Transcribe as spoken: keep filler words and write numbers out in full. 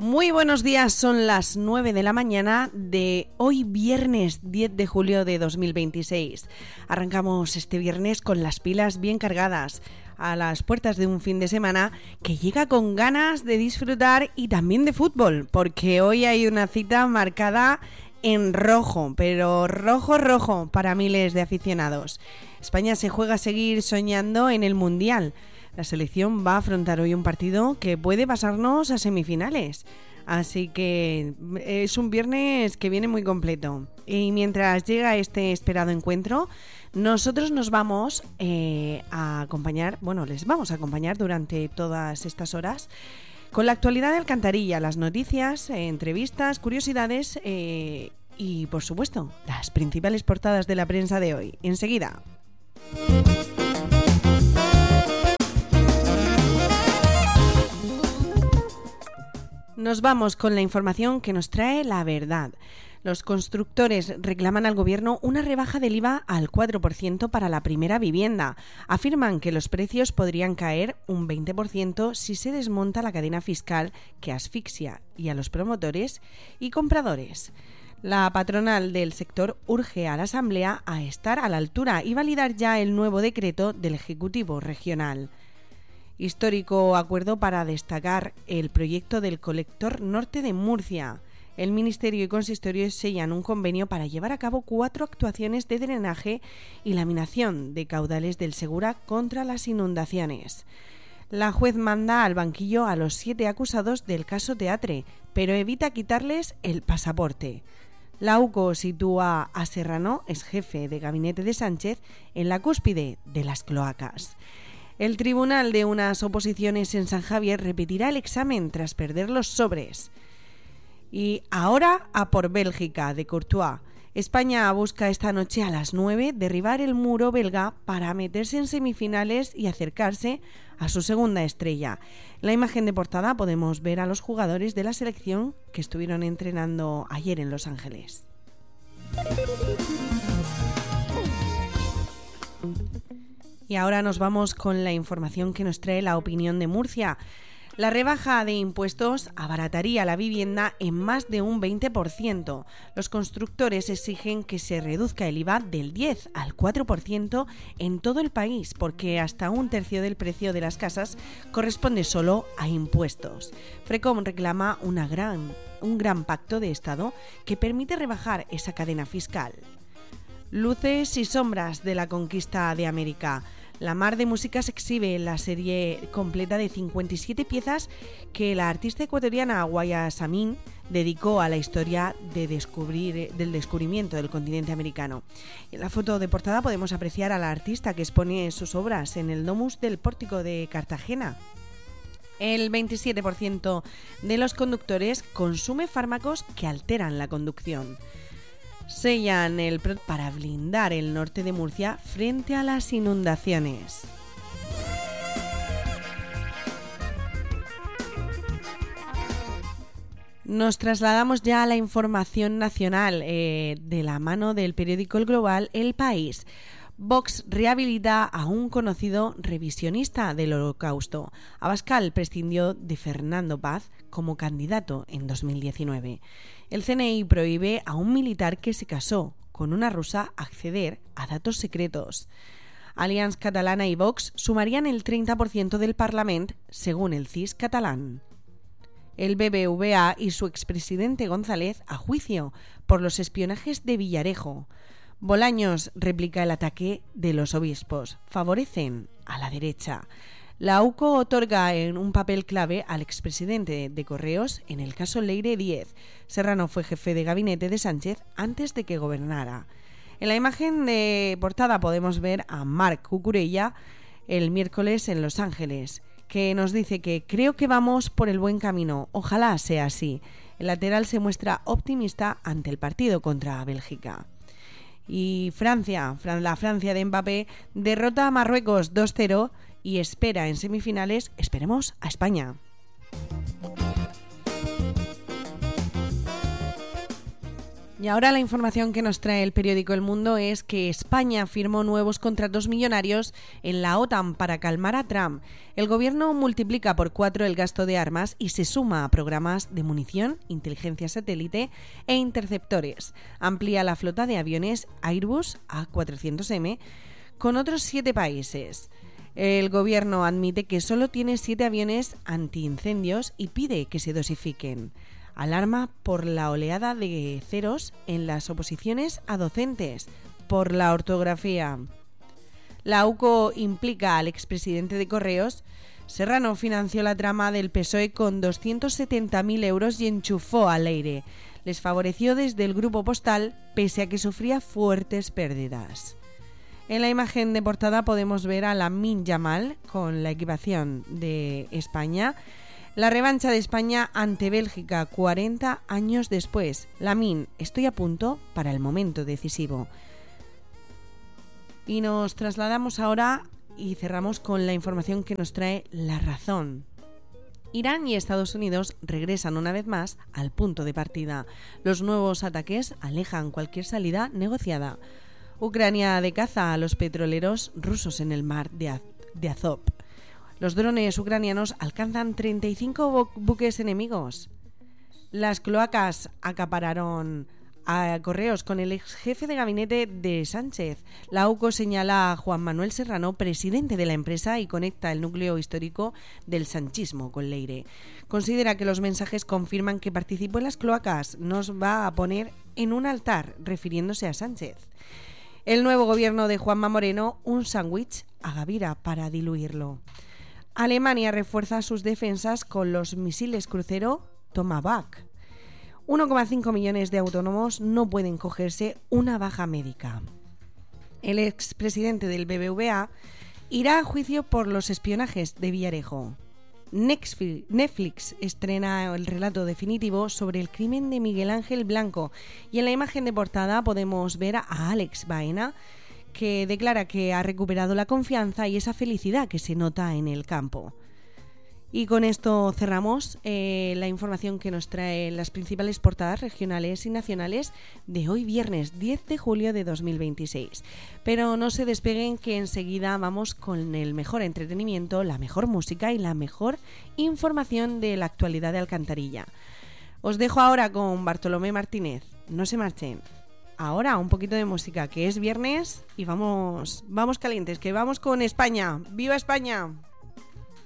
Muy buenos días, son las nueve de la mañana de hoy viernes diez de julio de dos mil veintiséis. Arrancamos este viernes con las pilas bien cargadas, a las puertas de un fin de semana que llega con ganas de disfrutar y también de fútbol, porque hoy hay una cita marcada en rojo, pero rojo rojo para miles de aficionados. España se juega a seguir soñando en el Mundial. La selección va a afrontar hoy un partido que puede pasarnos a semifinales. Así que es un viernes que viene muy completo. Y mientras llega este esperado encuentro, nosotros nos vamos eh, a acompañar, bueno, les vamos a acompañar durante todas estas horas con la actualidad de Alcantarilla, las noticias, eh, entrevistas, curiosidades eh, y, por supuesto, las principales portadas de la prensa de hoy. Enseguida. Nos vamos con la información que nos trae La Verdad. Los constructores reclaman al gobierno una rebaja del I V A al cuatro por ciento para la primera vivienda. Afirman que los precios podrían caer un veinte por ciento si se desmonta la cadena fiscal que asfixia y a los promotores y compradores. La patronal del sector urge a la Asamblea a estar a la altura y validar ya el nuevo decreto del Ejecutivo Regional. Histórico acuerdo para destacar el proyecto del colector norte de Murcia. El Ministerio y Consistorio sellan un convenio para llevar a cabo cuatro actuaciones de drenaje y laminación de caudales del Segura contra las inundaciones. La juez manda al banquillo a los siete acusados del caso Teatre, pero evita quitarles el pasaporte. La U C O sitúa a Serrano, ex jefe de gabinete de Sánchez, en la cúspide de las cloacas. El tribunal de unas oposiciones en San Javier repetirá el examen tras perder los sobres. Y ahora a por Bélgica, de Courtois. España busca esta noche a las nueve derribar el muro belga para meterse en semifinales y acercarse a su segunda estrella. En la imagen de portada podemos ver a los jugadores de la selección que estuvieron entrenando ayer en Los Ángeles. Y ahora nos vamos con la información que nos trae La Opinión de Murcia. La rebaja de impuestos abarataría la vivienda en más de un veinte por ciento. Los constructores exigen que se reduzca el I V A del diez al cuatro por ciento en todo el país, porque hasta un tercio del precio de las casas corresponde solo a impuestos. Frecom reclama una gran, un gran pacto de Estado que permite rebajar esa cadena fiscal. Luces y sombras de la conquista de América. La Mar de Música se exhibe en la serie completa de cincuenta y siete piezas que la artista ecuatoriana Guaya Samín dedicó a la historia de descubrir, del descubrimiento del continente americano. En la foto de portada podemos apreciar a la artista que expone sus obras en el Domus del Pórtico de Cartagena. El veintisiete por ciento de los conductores consume fármacos que alteran la conducción. Sellan el pro para blindar el norte de Murcia frente a las inundaciones. Nos trasladamos ya a la información nacional eh, de la mano del periódico El Global, El País. Vox rehabilita a un conocido revisionista del Holocausto. Abascal prescindió de Fernando Paz como candidato en dos mil diecinueve. El C N I prohíbe a un militar que se casó con una rusa acceder a datos secretos. Alianza Catalana y Vox sumarían el treinta por ciento del Parlament, según el C I S catalán. El B B V A y su expresidente González a juicio por los espionajes de Villarejo. Bolaños replica el ataque de los obispos. Favorecen a la derecha. La U C O otorga en un papel clave al expresidente de Correos en el caso Leire Díez. Serrano fue jefe de gabinete de Sánchez antes de que gobernara. En la imagen de portada podemos ver a Marc Cucurella el miércoles en Los Ángeles, que nos dice que creo que vamos por el buen camino. Ojalá sea así. El lateral se muestra optimista ante el partido contra Bélgica. Y Francia, la Francia de Mbappé derrota a Marruecos dos cero y espera en semifinales, esperemos, a España. Y ahora la información que nos trae el periódico El Mundo es que España firmó nuevos contratos millonarios en la OTAN para calmar a Trump. El gobierno multiplica por cuatro el gasto de armas y se suma a programas de munición, inteligencia satélite e interceptores. Amplía la flota de aviones Airbus A cuatrocientos eme con otros siete países. El gobierno admite que solo tiene siete aviones antiincendios y pide que se dosifiquen. Alarma por la oleada de ceros en las oposiciones a docentes por la ortografía. La UCO implica al expresidente de Correos. Serrano financió la trama del P S O E con doscientos setenta mil euros y enchufó a Leire. Les favoreció desde el grupo postal pese a que sufría fuertes pérdidas. En la imagen de portada podemos ver a Lamine Yamal con la equipación de España. La revancha de España ante Bélgica cuarenta años después. Lamine, estoy a punto para el momento decisivo. Y nos trasladamos ahora y cerramos con la información que nos trae La Razón. Irán y Estados Unidos regresan una vez más al punto de partida. Los nuevos ataques alejan cualquier salida negociada. Ucrania de caza a los petroleros rusos en el mar de, Az- de Azov. Los drones ucranianos alcanzan treinta y cinco bu- buques enemigos. Las cloacas acapararon a Correos con el ex jefe de gabinete de Sánchez. La UCO señala a Juan Manuel Serrano, presidente de la empresa, y conecta el núcleo histórico del sanchismo con Leire. Considera que los mensajes confirman que participó en las cloacas. Nos va a poner en un altar, refiriéndose a Sánchez. El nuevo gobierno de Juanma Moreno, un sándwich a Gavira para diluirlo. Alemania refuerza sus defensas con los misiles crucero Tomahawk. uno coma cinco millones de autónomos no pueden cogerse una baja médica. El expresidente del B B V A irá a juicio por los espionajes de Villarejo. Netflix estrena el relato definitivo sobre el crimen de Miguel Ángel Blanco y en la imagen de portada podemos ver a Alex Baena, que declara que ha recuperado la confianza y esa felicidad que se nota en el campo. Y con esto cerramos eh, la información que nos trae las principales portadas regionales y nacionales de hoy viernes diez de julio de dos mil veintiséis. Pero no se despeguen, que enseguida vamos con el mejor entretenimiento, la mejor música y la mejor información de la actualidad de Alcantarilla. Os dejo ahora con Bartolomé Martínez. No se marchen. Ahora un poquito de música, que es viernes y vamos, vamos calientes, que vamos con España. ¡Viva España!